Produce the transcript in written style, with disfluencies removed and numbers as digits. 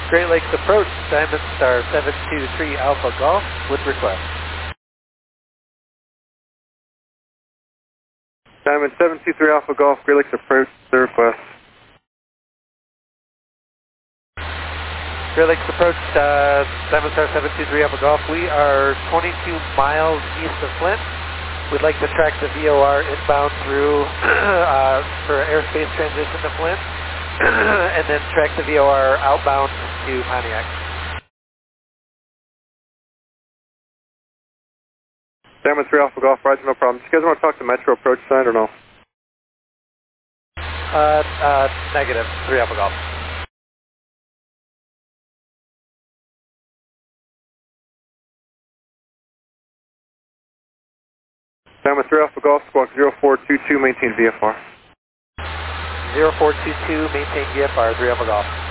Great Lakes approach, Diamond Star 723 Alpha Golf with request. Diamond 723 Alpha Golf, Great Lakes approach, the request. Great Lakes approach, Diamond Star 723 Alpha Golf. We are 22 miles east of Flint. We'd like to track the VOR inbound through for airspace transition to Flint, and then track the VOR outbound to Pontiac. Diamond 3 Alpha Golf, Roger, no problem. Do you guys want to talk to Metro approach side or no? Negative, 3 Alpha Golf. Diamond 3 Alpha Golf, squawk 0422, maintain VFR. 0422, maintain VFR, 3 Alpha Golf.